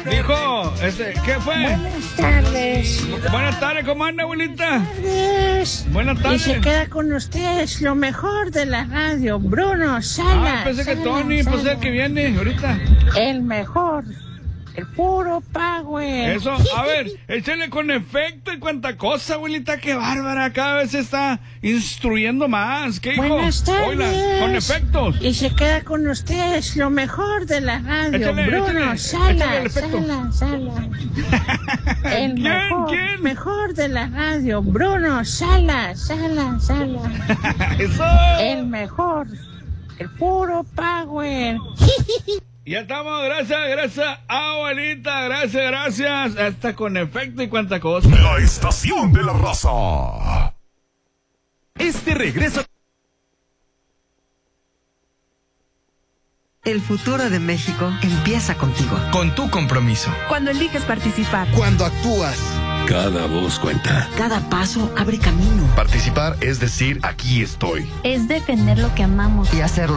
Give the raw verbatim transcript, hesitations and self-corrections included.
Dijo, este, ¿qué fue? Buenas tardes. Buenas tardes, ¿cómo anda, abuelita? Tardes. Buenas tardes. Y se queda con ustedes lo mejor de la radio, Bruno Salas. Ah, pensé que Salas, Tony, Salas. pensé que viene ahorita. El mejor. El puro power. Eso, a ver, échale con efecto y cuánta cosa, abuelita, qué bárbara, cada vez se está instruyendo más. ¿Qué hijo? Buenas tardes. Hola, con efectos. Y se queda con ustedes lo mejor de la radio, Échale, Bruno échale, Salas. échale el efecto. Salas, Salas. El ¿Quién? mejor, ¿Quién? mejor de la radio, Bruno Salas, Salas, Salas. Eso. El mejor, el puro power. Ya estamos, gracias, gracias, abuelita, gracias, gracias. Hasta con efecto y cuánta cosa. La estación de la raza. Este regreso. El futuro de México empieza contigo. Con tu compromiso. Cuando eliges participar. Cuando actúas. Cada voz cuenta. Cada paso abre camino. Participar es decir, aquí estoy. Es defender lo que amamos. Y hacerlo